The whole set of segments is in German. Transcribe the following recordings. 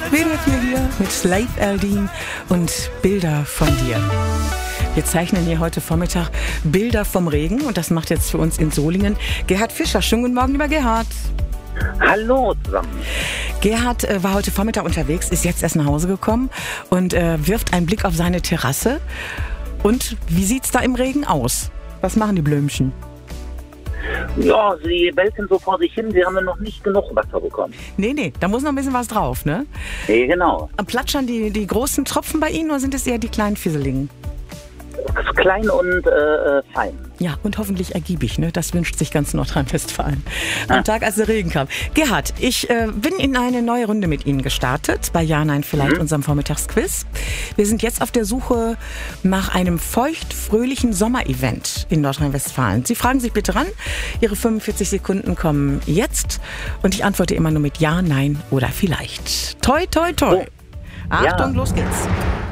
WDR hier mit Slave Aldin und Bilder von dir. Wir zeichnen hier heute Vormittag Bilder vom Regen und das macht jetzt für uns in Solingen Gerhard Fischer. Schönen guten Morgen, lieber Gerhard. Hallo zusammen. Gerhard war heute Vormittag unterwegs, ist jetzt erst nach Hause gekommen und wirft einen Blick auf seine Terrasse. Und wie sieht's da im Regen aus? Was machen die Blümchen? Ja, sie welken so vor sich hin, sie haben ja noch nicht genug Wasser bekommen. Nee, da muss noch ein bisschen was drauf, ne? Nee, genau. Platschern die großen Tropfen bei Ihnen oder sind es eher die kleinen Fisseligen? Klein und fein. Ja, und hoffentlich ergiebig, ne? Das wünscht sich ganz Nordrhein-Westfalen. Am Tag, als der Regen kam. Gerhard, ich bin in eine neue Runde mit Ihnen gestartet, bei Ja, Nein, Vielleicht, unserem Vormittagsquiz. Wir sind jetzt auf der Suche nach einem feucht-fröhlichen Sommerevent in Nordrhein-Westfalen. Sie fragen sich bitte ran, Ihre 45 Sekunden kommen jetzt und ich antworte immer nur mit Ja, Nein oder Vielleicht. Toi, toi, toi. Oh. Achtung, Ja. los geht's.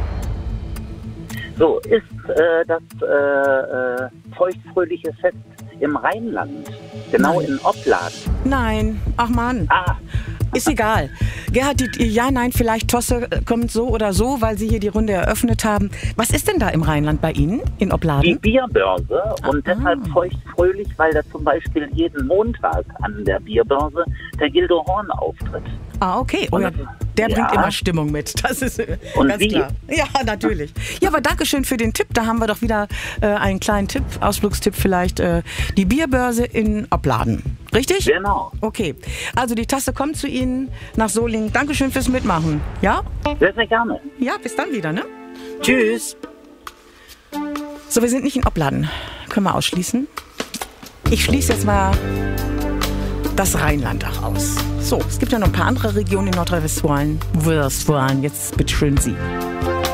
So, ist das feuchtfröhliche Fest im Rheinland, genau Nein. in Opladen? Nein, ach Mann. Ah, Ist egal. Gerhard, die Ja, Nein, Vielleicht Tosse kommt so oder so, weil Sie hier die Runde eröffnet haben. Was ist denn da im Rheinland bei Ihnen in die Opladen? Bierbörse und deshalb feuchtfröhlich, weil da zum Beispiel jeden Montag an der Bierbörse der Gildo Horn auftritt. Ah, okay. Oh, ja, der bringt immer Stimmung mit. Das ist Und ganz wie? klar. Ja, natürlich. Ja, aber Dankeschön für den Tipp. Da haben wir doch wieder einen kleinen Tipp, Ausflugstipp vielleicht. Die Bierbörse in Opladen. Richtig? Genau. Okay. Also die Tasse kommt zu Ihnen nach Solingen. Dankeschön fürs Mitmachen. Ja? Sehr, sehr gerne. Ja, bis dann wieder, ne? Tschüss. So, wir sind nicht in Opladen. Können wir ausschließen. Ich schließe jetzt mal das Rheinland auch aus. So, es gibt ja noch ein paar andere Regionen in Nordrhein-Westfalen. Jetzt bitte schön Sie.